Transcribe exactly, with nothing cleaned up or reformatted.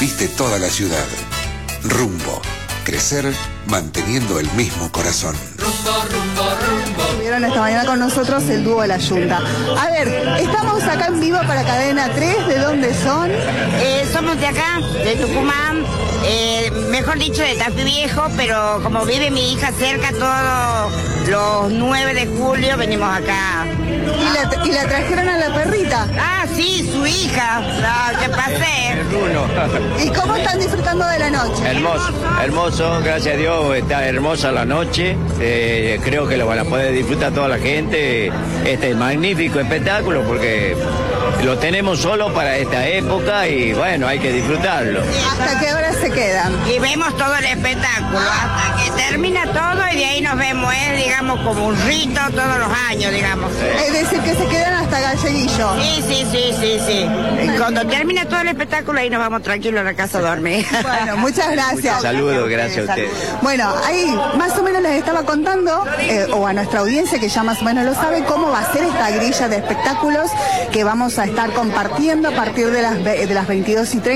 viste toda la ciudad. Rumbo. Crecer manteniendo el mismo corazón. Rumbo, rumbo, rumbo. Estuvieron esta mañana con nosotros el dúo de la Yunta. A ver, estamos acá en vivo para Cadena tres. ¿De dónde son? Eh, somos de acá, de Tucumán, eh, mejor dicho de Tafí Viejo, pero como vive mi hija cerca todos los nueve de julio venimos acá. ¿Y la, y la trajeron a la perrita? Ah, sí, su hija, la que pasé. Bruno. ¿Y cómo están disfrutando de la noche? Hermoso, hermoso, gracias a Dios, está hermosa la noche, eh, creo que lo van a poder disfrutar toda la gente, este magnífico espectáculo porque lo tenemos solo para esta época y bueno, hay que disfrutarlo. ¿Hasta qué hora se quedan? Y vemos todo el espectáculo, hasta que termina todo y de ahí nos vemos, es digamos como un rito todos los años, digamos. Es decir, que se quedan hasta Galleguillo. Sí, sí, sí, sí, sí. Cuando termina todo el espectáculo ahí nos vamos tranquilos a la casa a dormir. Bueno, muchas gracias. Saludos, gracias a ustedes. Bueno, ahí más o menos les estaba contando, eh, o a nuestra audiencia que ya más o menos lo sabe, cómo va a ser esta grilla de espectáculos que vamos a estar compartiendo a partir de las, de las veintidós y treinta.